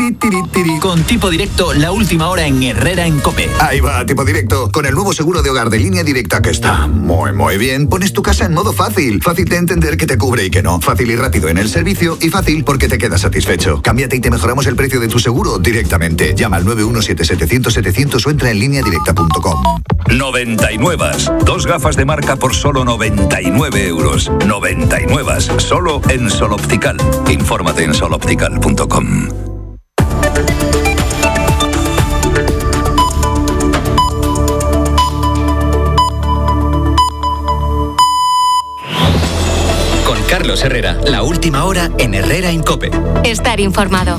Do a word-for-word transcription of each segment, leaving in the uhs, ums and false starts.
tiri, tiri, tiri. Con Tipo Directo, la última hora en Herrera en COPE. Ahí va, Tipo Directo. Con el nuevo seguro de hogar de Línea Directa que está muy, muy bien, pones tu casa en modo fácil. Fácil de entender que te cubre y que no. Fácil y rápido en el servicio y fácil porque te quedas satisfecho. Cámbiate y te mejoramos el precio de tu seguro directamente. Llama al nueve uno siete siete cero cero setecientos o entra en línea directa punto com. noventa y nueve. Dos gafas de marca por solo noventa y nueve euros. noventa y nueve. Solo en Sol Optical. Infórmate en sol optical punto com. Con Carlos Herrera, la última hora en Herrera en COPE. Estar informado.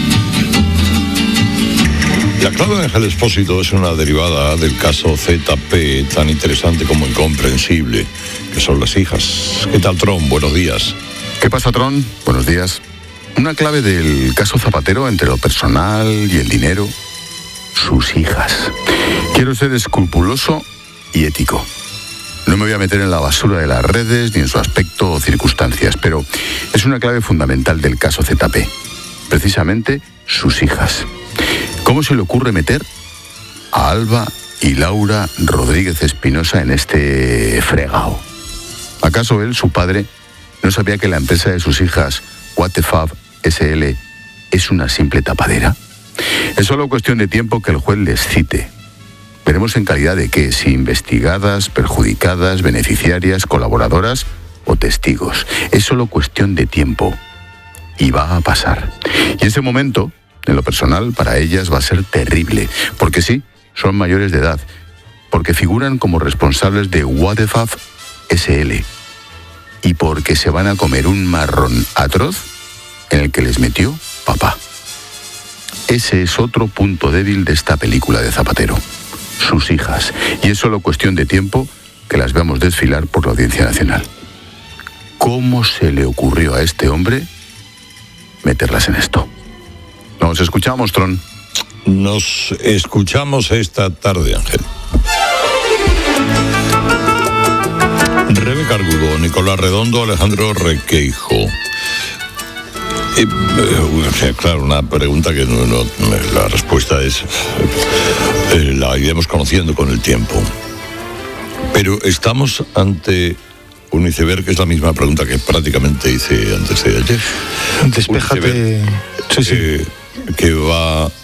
La clave de Ángel Expósito es una derivada del caso Z P, tan interesante como incomprensible, que son las hijas. ¿Qué tal, Tron? Buenos días. ¿Qué pasa, Tron? Buenos días. Una clave del caso Zapatero entre lo personal y el dinero, sus hijas. Quiero ser escrupuloso y ético. No me voy a meter en la basura de las redes ni en su aspecto o circunstancias, pero es una clave fundamental del caso Z P. Precisamente sus hijas. ¿Cómo se le ocurre meter a Alba y Laura Rodríguez Espinosa en este fregado? ¿Acaso él, su padre, no sabía que la empresa de sus hijas, What the Fab S L, es una simple tapadera? Es solo cuestión de tiempo que el juez les cite. Veremos en calidad de qué, si investigadas, perjudicadas, beneficiarias, colaboradoras o testigos. Es solo cuestión de tiempo. Y va a pasar. Y ese momento, en lo personal, para ellas va a ser terrible. Porque sí, son mayores de edad. Porque figuran como responsables de What the Fab S L. Y porque se van a comer un marrón atroz en el que les metió papá. Ese es otro punto débil de esta película de Zapatero. Sus hijas. Y es solo cuestión de tiempo que las veamos desfilar por la Audiencia Nacional. ¿Cómo se le ocurrió a este hombre meterlas en esto? Nos escuchamos, Tron. Nos escuchamos esta tarde, Ángel. Rebeca Argudo, Nicolás Redondo, Alejandro Requeijo. Eh, eh, o sea, claro, una pregunta que no, no, la respuesta es eh, la iremos conociendo con el tiempo. Pero estamos ante un iceberg, que es la misma pregunta que prácticamente hice antes de ayer. Despéjate. Sí, sí. Eh, que va a,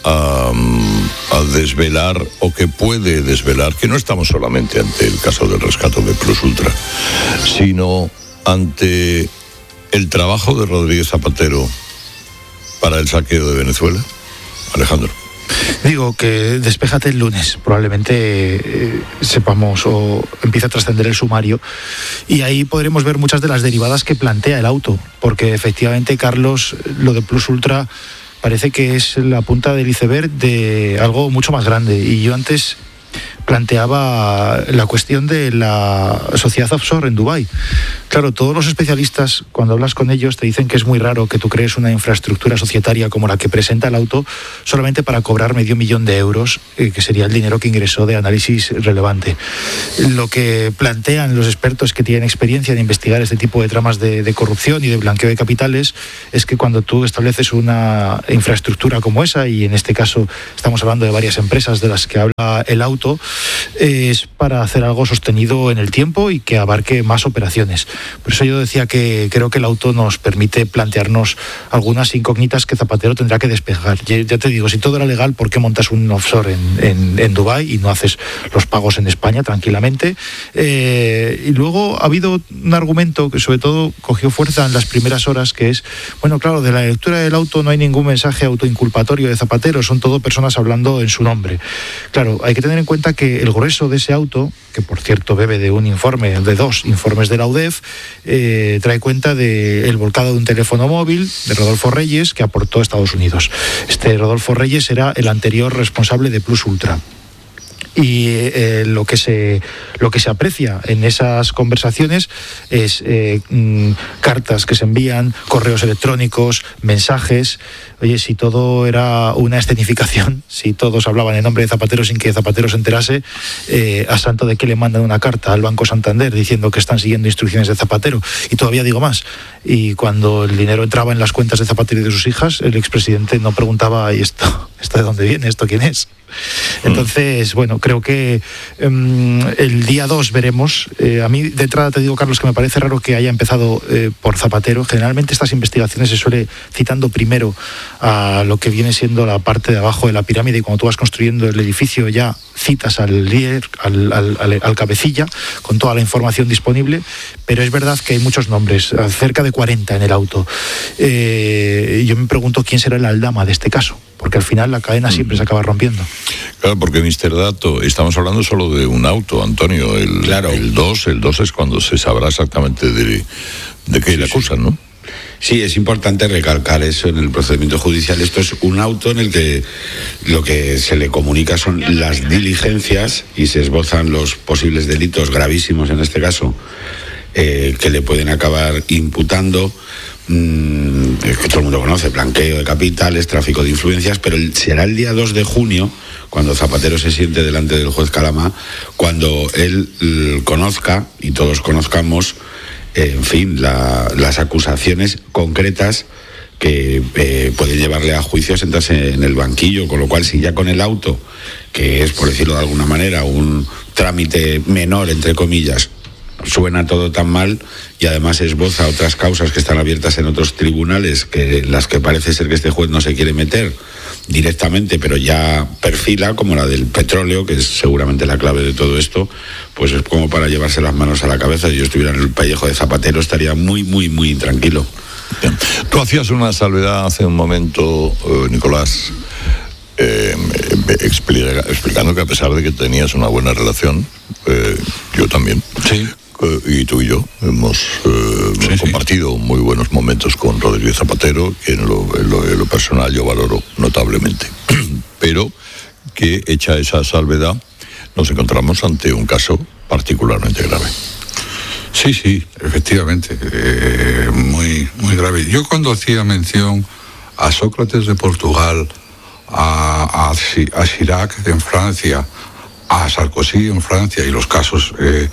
a desvelar, o que puede desvelar, que no estamos solamente ante el caso del rescate de Plus Ultra, sino ante el trabajo de Rodríguez Zapatero para el saqueo de Venezuela. Alejandro. Digo que despéjate el lunes, probablemente eh, sepamos o empiece a trascender el sumario y ahí podremos ver muchas de las derivadas que plantea el auto, porque efectivamente, Carlos, lo de Plus Ultra parece que es la punta del iceberg de algo mucho más grande. Y yo antes planteaba la cuestión de la sociedad offshore en Dubái. Claro, todos los especialistas, cuando hablas con ellos, te dicen que es muy raro que tú crees una infraestructura societaria como la que presenta el auto solamente para cobrar medio millón de euros, eh, que sería el dinero que ingresó de análisis relevante. Lo que plantean los expertos que tienen experiencia en investigar este tipo de tramas de, de corrupción y de blanqueo de capitales es que cuando tú estableces una infraestructura como esa, y en este caso estamos hablando de varias empresas de las que habla el auto, es para hacer algo sostenido en el tiempo y que abarque más operaciones. Por eso yo decía que creo que el auto nos permite plantearnos algunas incógnitas que Zapatero tendrá que despejar. Ya te digo, si todo era legal, ¿por qué montas un offshore en, en, en Dubái y no haces los pagos en España tranquilamente? Eh, y luego ha habido un argumento que sobre todo cogió fuerza en las primeras horas, que es, bueno, claro, de la lectura del auto no hay ningún mensaje autoinculpatorio de Zapatero, son todo personas hablando en su nombre. Claro, hay que tener en cuenta que el grueso de ese auto, que por cierto bebe de un informe, de dos informes de la U D E F, eh, trae cuenta del volcado de un teléfono móvil de Rodolfo Reyes que aportó a Estados Unidos. Este Rodolfo Reyes era el anterior responsable de Plus Ultra. y eh, lo que se lo que se aprecia en esas conversaciones es eh, mm, cartas que se envían, correos electrónicos, mensajes. Oye, si todo era una escenificación, si todos hablaban en nombre de Zapatero sin que Zapatero se enterase, eh, a santo de que le mandan una carta al Banco Santander diciendo que están siguiendo instrucciones de Zapatero. Y todavía digo más, y cuando el dinero entraba en las cuentas de Zapatero y de sus hijas, el expresidente no preguntaba, ¿y esto, esto de dónde viene? ¿Esto quién es? Entonces, bueno, creo que um, el día dos veremos. Eh, a mí, de entrada, te digo, Carlos, que me parece raro que haya empezado eh, por Zapatero. Generalmente estas investigaciones se suele citando primero a lo que viene siendo la parte de abajo de la pirámide, y cuando tú vas construyendo el edificio ya citas al líder, al, al, al, al cabecilla, con toda la información disponible, pero es verdad que hay muchos nombres, cerca de cuarenta en el auto. Eh, yo me pregunto quién será el aldama de este caso, porque al final la cadena siempre se acaba rompiendo. Claro, porque mister Dato, estamos hablando solo de un auto, Antonio. El, claro. el dos, el dos es cuando se sabrá exactamente de, de qué sí, le acusan, sí. ¿no? Sí, es importante recalcar eso en el procedimiento judicial. Esto es un auto en el que lo que se le comunica son las diligencias y se esbozan los posibles delitos gravísimos, en este caso, eh, que le pueden acabar imputando, mmm, que todo el mundo conoce, blanqueo de capitales, tráfico de influencias, pero el, será el día dos de junio, cuando Zapatero se siente delante del juez Calama, cuando él l, conozca, y todos conozcamos, en fin, la, las acusaciones concretas que eh, pueden llevarle a juicio, sentarse en el banquillo, con lo cual si ya con el auto, que es, por decirlo de alguna manera, un trámite menor, entre comillas, suena todo tan mal, y además esboza otras causas que están abiertas en otros tribunales, que las que parece ser que este juez no se quiere meter directamente, pero ya perfila, como la del petróleo, que es seguramente la clave de todo esto, pues es como para llevarse las manos a la cabeza. Si yo estuviera en el pellejo de Zapatero, estaría muy, muy, muy intranquilo. Bien. Tú hacías una salvedad hace un momento, eh, Nicolás, eh, explica, explicando que a pesar de que tenías una buena relación, eh, yo también. Sí. Y tú y yo hemos eh, sí, compartido sí. muy buenos momentos con Rodríguez Zapatero, que en lo, en, lo, en lo personal yo valoro notablemente. Pero que, hecha esa salvedad, nos encontramos ante un caso particularmente grave. Sí, sí, efectivamente, eh, muy, muy grave. Yo cuando hacía mención a Sócrates de Portugal, a, a, a Chirac en Francia, a Sarkozy en Francia y los casos eh,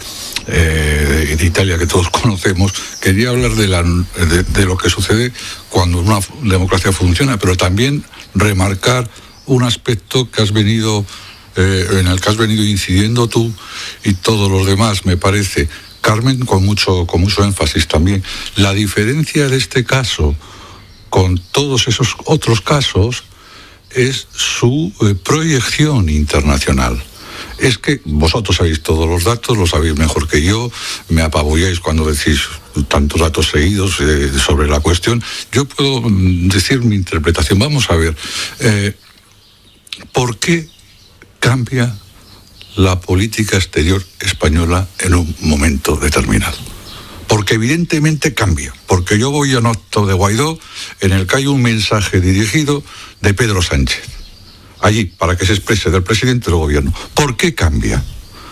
eh, de Italia que todos conocemos, quería hablar de, la, de, de lo que sucede cuando una democracia funciona, pero también remarcar un aspecto que has venido, eh, en el que has venido incidiendo tú y todos los demás, me parece, Carmen, con mucho, con mucho énfasis también. La diferencia de este caso con todos esos otros casos es su eh, proyección internacional. Es que vosotros sabéis todos los datos, lo sabéis mejor que yo, me apabulláis cuando decís tantos datos seguidos eh, sobre la cuestión. Yo puedo decir mi interpretación. Vamos a ver, eh, ¿por qué cambia la política exterior española en un momento determinado? Porque evidentemente cambia, porque yo voy a un acto de Guaidó en el que hay un mensaje dirigido de Pedro Sánchez, allí, para que se exprese del presidente del gobierno. ¿Por qué cambia?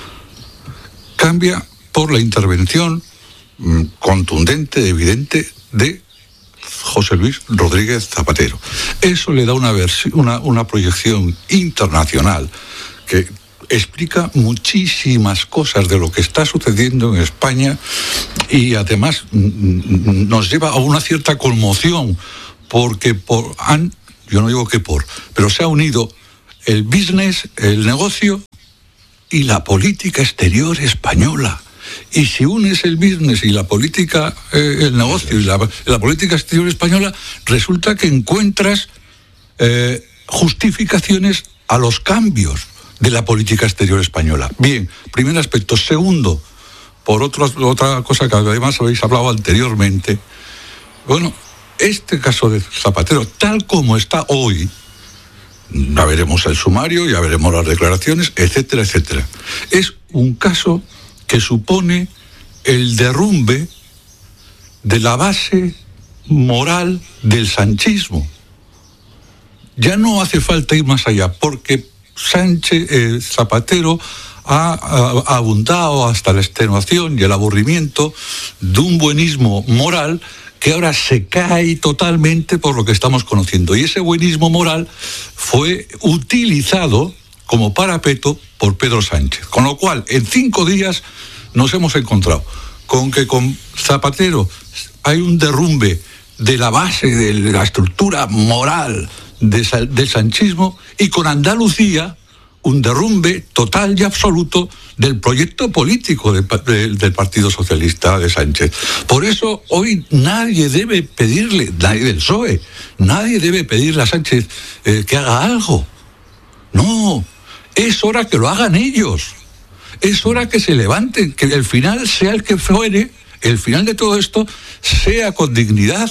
Cambia por la intervención mmm, contundente, evidente, de José Luis Rodríguez Zapatero. Eso le da una, versi- una, una proyección internacional que explica muchísimas cosas de lo que está sucediendo en España, y además mmm, nos lleva a una cierta conmoción, porque por han, yo no digo que por, pero se ha unido el business, el negocio y la política exterior española. Y si unes el business y la política, eh, el negocio y la, la política exterior española, resulta que encuentras eh, justificaciones a los cambios de la política exterior española. Bien, primer aspecto. Segundo, por otro, otra cosa que además habéis hablado anteriormente, bueno, este caso de Zapatero, tal como está hoy, ya veremos el sumario, ya veremos las declaraciones, etcétera, etcétera. Es un caso que supone el derrumbe de la base moral del sanchismo. Ya no hace falta ir más allá, porque Sánchez eh, Zapatero ha, ha, ha abundado hasta la extenuación y el aburrimiento de un buenismo moral que ahora se cae totalmente por lo que estamos conociendo. Y ese buenismo moral fue utilizado como parapeto por Pedro Sánchez. Con lo cual, en cinco días nos hemos encontrado con que con Zapatero hay un derrumbe de la base, de la estructura moral de, del sanchismo, y con Andalucía un derrumbe total y absoluto del proyecto político de, de, del Partido Socialista de Sánchez. Por eso hoy nadie debe pedirle, nadie del P S O E, nadie debe pedirle a Sánchez eh, que haga algo. No, es hora que lo hagan ellos. Es hora que se levanten, que el final sea el que fuere, el final de todo esto sea con dignidad.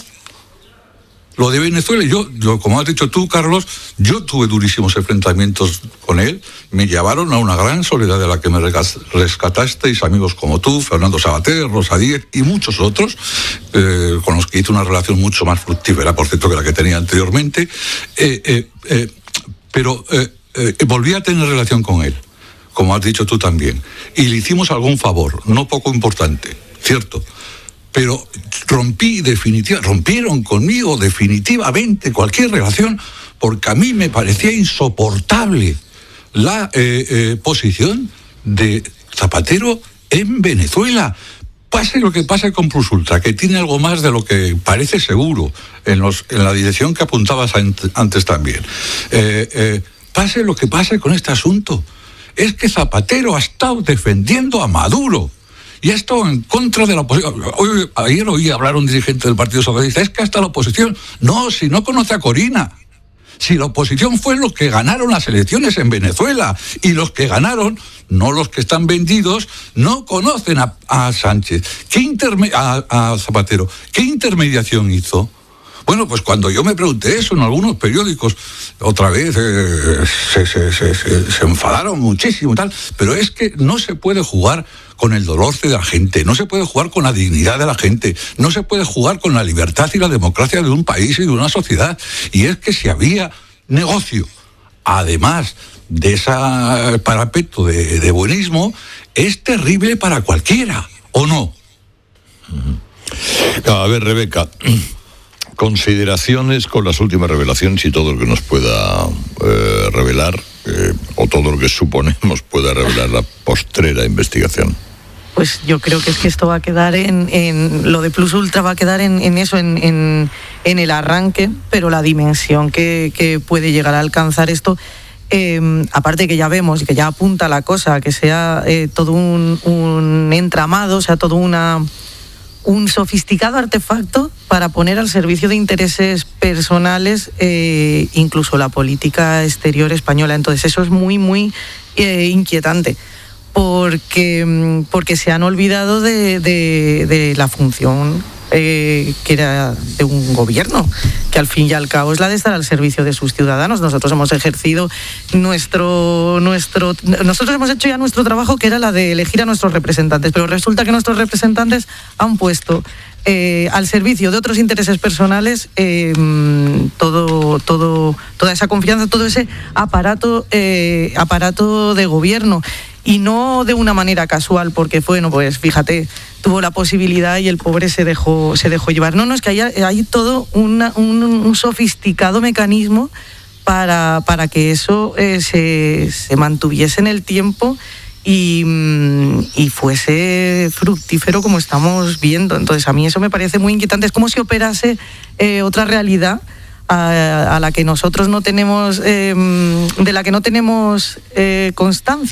Lo de Venezuela, yo, yo, como has dicho tú, Carlos, yo tuve durísimos enfrentamientos con él, me llevaron a una gran soledad de la que me rescatasteis, amigos como tú, Fernando Savater, Rosa Díez y muchos otros, eh, con los que hice una relación mucho más fructífera, por cierto, que la que tenía anteriormente, eh, eh, eh, pero eh, eh, volví a tener relación con él, como has dicho tú también, y le hicimos algún favor, no poco importante, cierto, pero rompí definitivamente, rompieron conmigo definitivamente cualquier relación, porque a mí me parecía insoportable la eh, eh, posición de Zapatero en Venezuela. Pase lo que pase con Plus Ultra, que tiene algo más de lo que parece seguro en, los, en la dirección que apuntabas antes también. Eh, eh, pase lo que pase con este asunto. Es que Zapatero ha estado defendiendo a Maduro. Y esto en contra de la oposición. Hoy, ayer oí hablar un dirigente del Partido Socialista, es que hasta la oposición, no, si no conoce a Corina, si la oposición fue los que ganaron las elecciones en Venezuela, y los que ganaron, no los que están vendidos, no conocen a, a Sánchez, ¿Qué interme- a, a Zapatero, ¿qué intermediación hizo? Bueno, pues cuando yo me pregunté eso en algunos periódicos, otra vez eh, se, se, se, se, se enfadaron muchísimo y tal, pero es que no se puede jugar con el dolor de la gente, no se puede jugar con la dignidad de la gente, no se puede jugar con la libertad y la democracia de un país y de una sociedad. Y es que si había negocio, además de ese parapeto de, de buenismo, es terrible para cualquiera, ¿o no? A ver, Rebeca, consideraciones con las últimas revelaciones y todo lo que nos pueda eh, revelar, eh, o todo lo que suponemos pueda revelar la postrera investigación. Pues yo creo que es que esto va a quedar en, en lo de Plus Ultra va a quedar en, en eso, en, en, en el arranque, pero la dimensión que, que puede llegar a alcanzar esto, eh, aparte que ya vemos y que ya apunta la cosa a que sea eh, todo un, un entramado, o sea, todo una un sofisticado artefacto para poner al servicio de intereses personales eh, incluso la política exterior española. Entonces eso es muy, muy eh, inquietante. Porque, porque se han olvidado de, de, de la función eh, que era de un gobierno, que al fin y al cabo es la de estar al servicio de sus ciudadanos. Nosotros hemos ejercido nuestro, nuestro... Nosotros hemos hecho ya nuestro trabajo, que era la de elegir a nuestros representantes, pero resulta que nuestros representantes han puesto eh, al servicio de otros intereses personales eh, todo, todo, toda esa confianza, todo ese aparato, eh, aparato de gobierno. Y no de una manera casual, porque bueno, pues fíjate, tuvo la posibilidad y el pobre se dejó, se dejó llevar. No, no, es que hay, hay todo una, un, un sofisticado mecanismo para, para que eso eh, se, se mantuviese en el tiempo y, y fuese fructífero como estamos viendo. Entonces a mí eso me parece muy inquietante. Es como si operase eh, otra realidad a, a la que nosotros no tenemos, eh, de la que no tenemos eh, constancia.